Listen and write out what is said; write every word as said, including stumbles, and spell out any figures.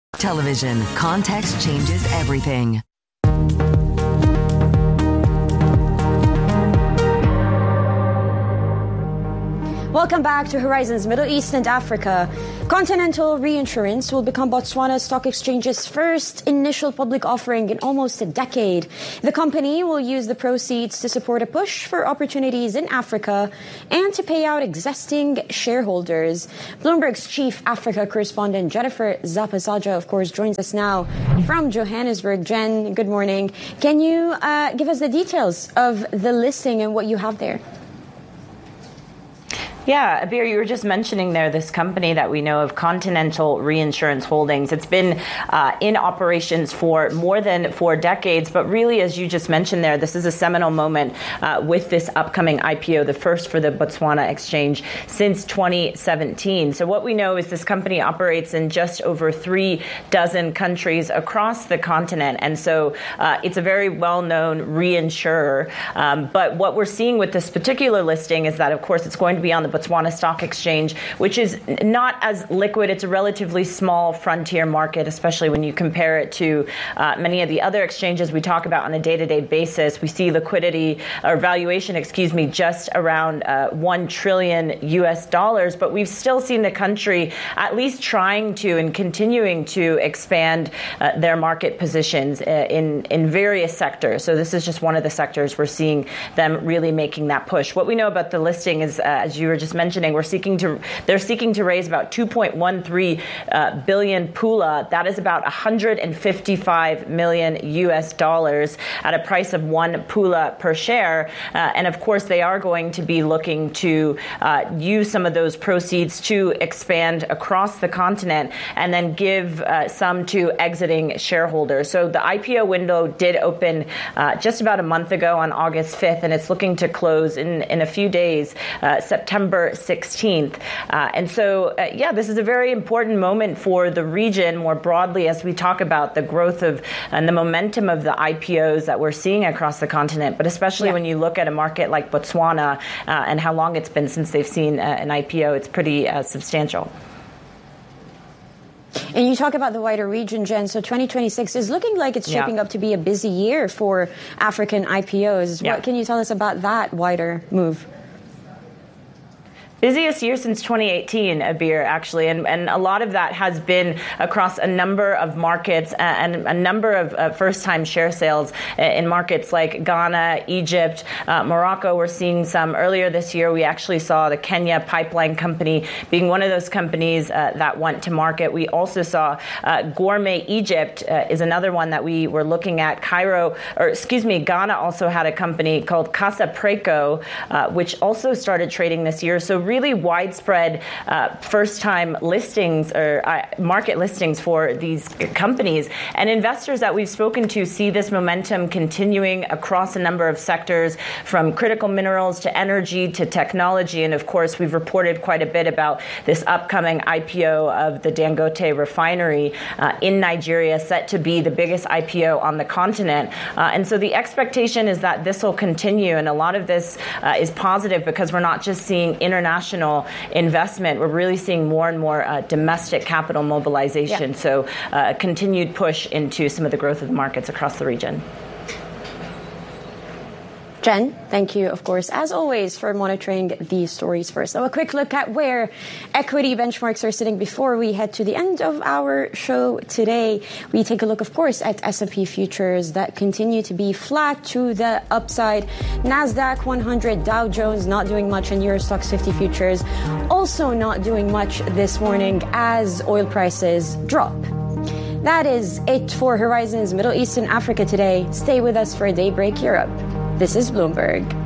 Television. Context changes everything. Welcome back to Horizons Middle East and Africa. Continental Reinsurance will become Botswana Stock Exchange's first initial public offering in almost a decade. The company will use the proceeds to support a push for opportunities in Africa and to pay out existing shareholders. Bloomberg's chief Africa correspondent Jennifer Zapasaja, of course, joins us now from Johannesburg. Jen, good morning. Can you uh, give us the details of the listing and what you have there? Yeah, Abir, you were just mentioning there this company that we know of, Continental Reinsurance Holdings. It's been uh, in operations for more than four decades, but really, as you just mentioned there, this is a seminal moment uh, with this upcoming I P O, the first for the Botswana Exchange since twenty seventeen. So what we know is this company operates in just over three dozen countries across the continent, and so uh, it's a very well-known reinsurer. Um, but what we're seeing with this particular listing is that, of course, it's going to be on the Botswana Stock Exchange, which is not as liquid. It's a relatively small frontier market, especially when you compare it to uh, many of the other exchanges we talk about on a day-to-day basis. We see liquidity or valuation, excuse me, just around uh, one trillion U S dollars, but we've still seen the country at least trying to and continuing to expand uh, their market positions uh, in, in various sectors. So this is just one of the sectors we're seeing them really making that push. What we know about the listing is, uh, as you were just mentioning, we're seeking to they're seeking to raise about two point one three uh, billion pula. That is about one hundred fifty-five million U S dollars at a price of one pula per share. Uh, and of course, they are going to be looking to uh, use some of those proceeds to expand across the continent and then give uh, some to exiting shareholders. So the I P O window did open uh, just about a month ago on August fifth, and it's looking to close in, in a few days, uh, September sixteenth. Uh, and so, uh, yeah, this is a very important moment for the region more broadly as we talk about the growth of and the momentum of the I P Os that we're seeing across the continent, but especially yeah. when you look at a market like Botswana uh, and how long it's been since they've seen uh, an I P O, it's pretty uh, substantial. And you talk about the wider region, Jen, so twenty twenty-six is looking like it's shaping yeah. up to be a busy year for African I P Os. Yeah. What can you tell us about that wider move? Busiest year since twenty eighteen, Abir, actually, and, and a lot of that has been across a number of markets and a number of uh, first-time share sales in markets like Ghana, Egypt, uh, Morocco. We're seeing some. Earlier this year, we actually saw the Kenya Pipeline Company being one of those companies uh, that went to market. We also saw uh, Gourmet Egypt uh, is another one that we were looking at. Cairo, or excuse me, Ghana also had a company called Casa Preco, uh, which also started trading this year. So really widespread uh, first-time listings or uh, market listings for these companies. And investors that we've spoken to see this momentum continuing across a number of sectors, from critical minerals to energy to technology. And of course, we've reported quite a bit about this upcoming I P O of the Dangote refinery uh, in Nigeria, set to be the biggest I P O on the continent. Uh, and so the expectation is that this will continue. And a lot of this uh, is positive because we're not just seeing international investment. We're really seeing more and more uh, domestic capital mobilization. Yeah. So uh, a continued push into some of the growth of the markets across the region. Jen, thank you, of course, as always, for monitoring these stories first. So a quick look at where equity benchmarks are sitting before we head to the end of our show today. We take a look, of course, at S and P futures that continue to be flat to the upside. NASDAQ one hundred, Dow Jones not doing much, and Eurostoxx fifty futures also not doing much this morning as oil prices drop. That is it for Horizons Middle East and Africa today. Stay with us for Daybreak Europe. This is Bloomberg.